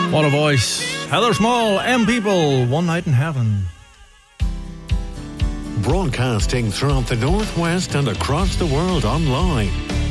What a voice. Heather Small, M People, One Night in Heaven. Broadcasting throughout the Northwest and across the world online.